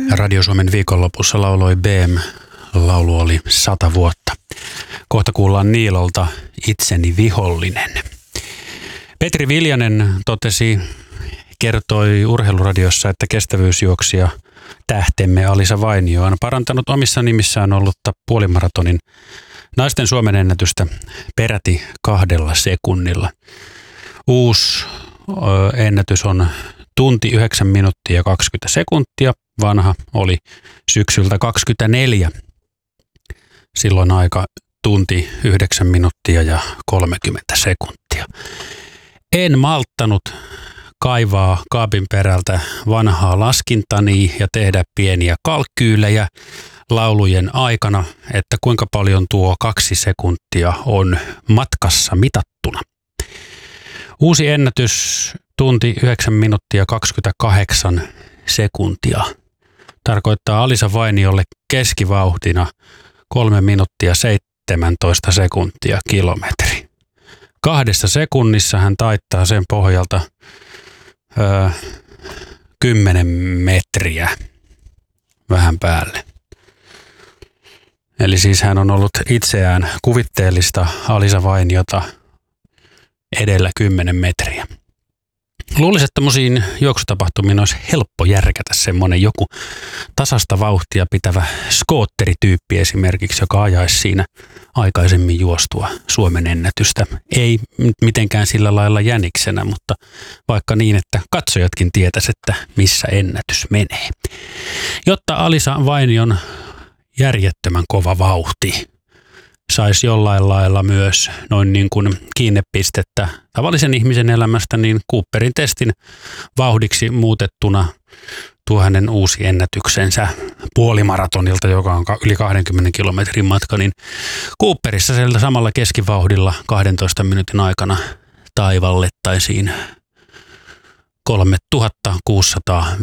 Radio Suomen viikonlopussa lauloi BM. Laulu oli 100 vuotta. Kohta kuullaan Niilolta Itseni vihollinen. Petri Viljanen kertoi Urheiluradiossa, että kestävyysjuoksija tähtemme Alisa Vainio on parantanut omissa nimissään ollutta puolimaratonin naisten Suomen ennätystä peräti 2 sekunnilla. Uusi ennätys on tunti 9 minuuttia 20 sekuntia. Vanha oli syksyltä 24. Silloin aika tunti 9 minuuttia ja 30 sekuntia. En malttanut kaivaa kaapin perältä vanhaa laskintani ja tehdä pieniä kalkkyylejä laulujen aikana, että kuinka paljon tuo 2 sekuntia on matkassa mitattuna. Uusi ennätys tunti 9 minuuttia 28 sekuntia tarkoittaa Alisa Vainiolle keskivauhtina 3 minuuttia 17 sekuntia kilometri. 2 sekunnissa hän taittaa sen pohjalta 10 metriä vähän päälle. Eli siis hän on ollut itseään kuvitteellista Alisa Vainiota edellä 10 metriä. Luulisin, että tämmöisiin juoksutapahtumiin olisi helppo järkätä semmoinen joku tasasta vauhtia pitävä skootterityyppi esimerkiksi, joka ajaisi siinä aikaisemmin juostua Suomen ennätystä. Ei mitenkään sillä lailla jäniksenä, mutta vaikka niin, että katsojatkin tietäisi, että missä ennätys menee. Jotta Alisa Vainion järjettömän kova vauhti saisi jollain lailla myös noin niin kuin kiinnepistettä tavallisen ihmisen elämästä, niin Cooperin testin vauhdiksi muutettuna tuo hänen uusi ennätyksensä puolimaratonilta, joka on yli 20 kilometrin matka, niin Cooperissa sieltä samalla keskivauhdilla 12 minuutin aikana taivallettaisiin 3600